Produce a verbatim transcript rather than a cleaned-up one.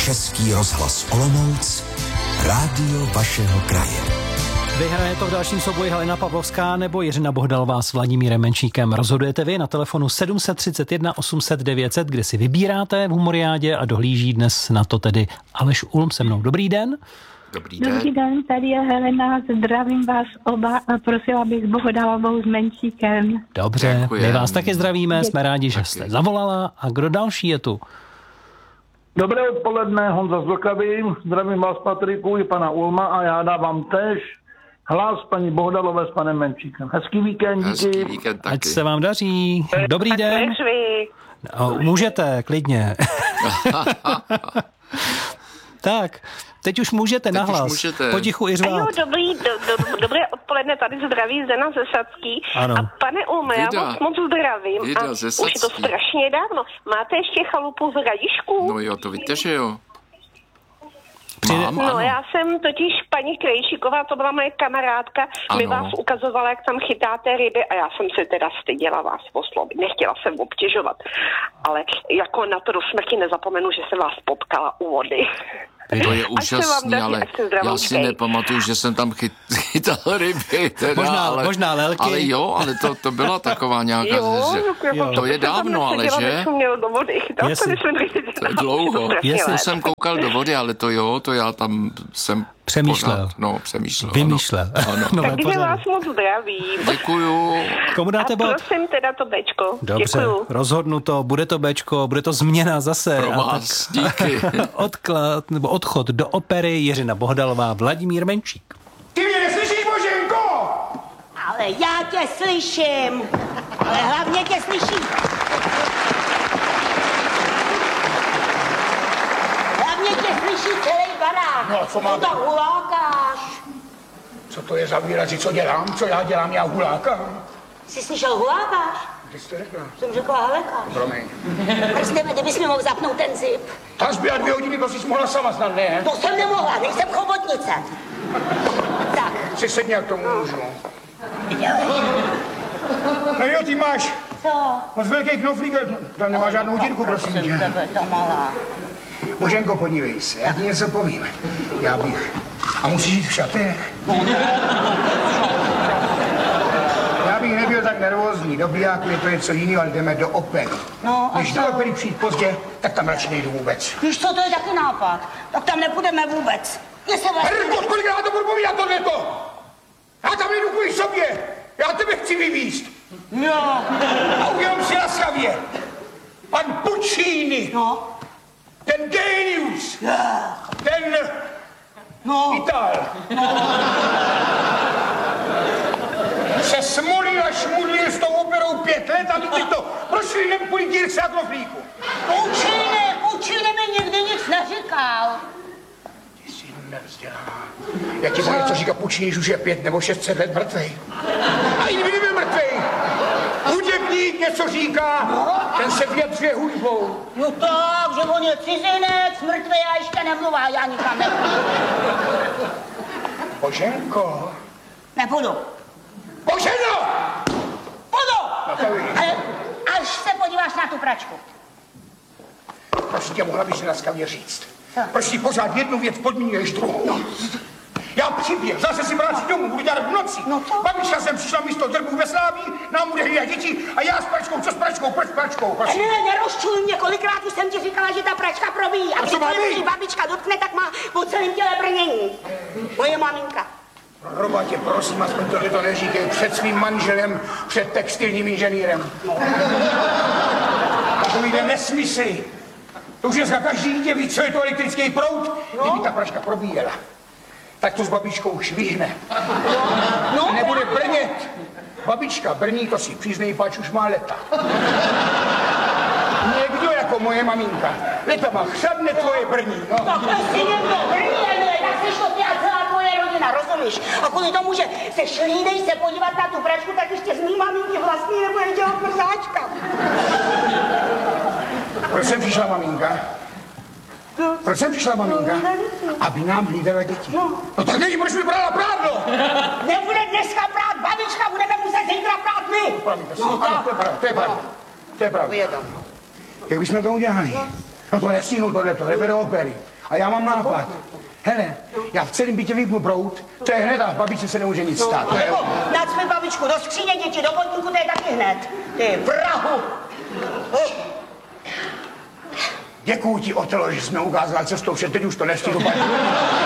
Český rozhlas Olomouc, rádio vašeho kraje. Vyhraje to v dalším souboji Helena Pavlovská nebo Jiřina Bohdalová s Vladimírem Menšíkem. Rozhodujete vy na telefonu sedm set třicet jedna osm set devět set, kde si vybíráte v Humoriádě a dohlíží dnes na to tedy Aleš Ulm se mnou. Dobrý den. Dobrý den. Dobrý den, tady je Helena, zdravím vás oba a prosila bych Bohdalovou s Menšíkem. Dobře, Děkujem. my vás taky zdravíme, jsme rádi, že Taky. jste zavolala. A kdo další je tu? Dobré odpoledne, Honza z Vlkavy, zdravím vás Patriku i pana Ulma a já dávám též hlas paní Bohdalové s panem Menšíkem. Hezký víkend, díky. Hezký víkend taky. Ať se vám daří. Dobrý den. No, můžete, klidně. Tak, teď už můžete Teď nahlas. už můžete. Potichu i A řvát. jo, dobrý, do, do, dobré odpoledne, tady zdraví Zdena ze Sadský. Ano. A pane Ulme, já Vida. vás moc zdravím. Vida a ze už je to Sadský. strašně dávno. Máte ještě chalupu v Hradišku? No jo, to víte, že jo. Přijde- Mám, No, ano. já jsem totiž paní Krejčíková, to byla moje kamarádka, mi Ano. vás ukazovala, jak tam chytáte ryby a já jsem se teda styděla vás oslovit. Nechtěla jsem obtěžovat, ale jako na to do smrti nezapomenu, že jsem vás potkala u vody. To je Ať se vám úžasný, daří, ale ať se zdravou já si dej. nepamatuju, že jsem tam chyt, chytal ryby. Teda, Možná- ale, možná lelky. Ale jo, ale to, to byla taková nějaká... Jo, že, jako jo. To je jsem tam dávno, ale neseděla, že? než jsem měl do vody. Chytal Jestli- jsem, když jsem To je dlouho. Jestli Já jsem koukal do vody, ale to jo, to já tam jsem... Přemýšlel. Pořád, no, přemýšlel. Vymýšlel. Ano. ano. Nové Takže pořady. vás moc zdravím. Děkuju. Komu dáte A bod? prosím teda to Bčko. Dobře, Děkuju. rozhodnuto, bude to Bčko, bude to změna zase. Pro A vás, tak díky. odklad, nebo odchod do opery Jiřina Bohdalová, Vladimír Menšík. Ty mě neslyšíš, Boženko? Ale já tě slyším. Ale hlavně tě slyším. Hlavně tě slyší celý barák. No, co mám? Ty to hulákáš. Co to je za výrazy, co dělám? Co já dělám? Já hulákám. Jsi slyšel hulákáš? Ty jsi to řekla. Jsem řekla helekáš. Promiň. Prostě, kdybys mi mohl zapnout ten zip. Tam zbývá dvě hodiny, to jsi mohla sama snad, ne? To jsem nemohla, nejsem chobotnice. Tak. Si sedni, jak tomu můžu. No jo, ty máš Co? moc velký knoflík, tam nemá žádnou hodinku, prosím tě. Tebe to malá. Boženko, podívej se, já ti něco povím. Já bych... A musíš jít v šatech? Já bych nebyl tak nervózní. Do bijáku je to něco jiného, ale jdeme do opery. No, a Když co? do opery přijít pozdě, tak tam radši nejdu vůbec. Víš co, to je taky nápad. Tak tam nepůjdeme vůbec. Mě se vlastně... Herko, kolikrát to budu povídat tohleto? Já tam nejdu kvůli sobě. Já tebe chci vyvízt. Jo. A udělám si laskavě. Pan Puccini, No. ten genius, ten No. Ital. Se smolil a šmudlil s tou operou pět let a teď to prošli nem kvůli dírce a knoflíku. Puccini, Puccini mi nikdy nic neříkal. Ty jsi nevzdělaná. Já ti budu něco říkat, Puccini už je pět nebo šest set let mrtvej. A i kdyby nebyl mrtvej, hudebník něco říká, ten se vyjadřuje hudbou. No tak, že on je cizinec, mrtvý a ještě nemluvá, já nikam nepůjdu. Boženko. Nepůjdu. Boženo! Půjdu! No to vidíš. Ale až se podíváš na tu pračku. Prosím tě, mohla bych si laskavě říct. Co? Proč si pořád jednu věc podmínuješ druhou? No. Já přiběh, zase si vrátím domů, budu dělat v noci. No co? Babička sem přišla místo drbů ve Sláví, nám bude hlídat děti a já s pračkou, co s pračkou, proč s pračkou, prosím. Ne, nerozčuluj mě, kolikrát už jsem ti říkala, že ta pračka probíjí. A A co má když být? babička dotkne, tak má po celém těle brnění. Moje maminka. Proba tě, prosím, aspoň tohle to neříkej před svým manželem, před textilním inženýrem. Takovýhle nesmysly. To už dneska každý dítě ví, co je to elektrický proud, kdyby ta pračka probíjela. Tak to s babičkou švihne. No, Nebude brnět. Babička brní, to si přiznej, pač už má leta. Někdo jako moje maminka. Letama chřadne tvoje brní. No. tak jestli někdo brně, tak seš to ty a celá tvoje rodina, rozumíš? A kvůli tomu, že se šlídej se podívat na tu pračku, tak ještě z mý maminky vlastní nebude dělat mrzáčka. Proč jsem přišla maminka? Proč jsem přišla maminka? Aby nám hlídala děti. No. No tak není, proč mi brala prádlo? Nebude dneska prát babička, budeme muset zítra prát my. Promiňte si. Ano, to je pravda, to je pravda. To je pravda. Jak bychom to udělali? No to nestíhnu tohleto, jdeme do opery. A já mám nápad. Hele, já v celém bytě vypnu proud, to je hned a babičce se nemůže nic stát. No, nebo nacpi babičku do skříně děti, do kotníku, to je taky hned. Ty vrahu. Děkuju ti, Otelo, že jsi mi ukázal cestou, že teď už to nestihu.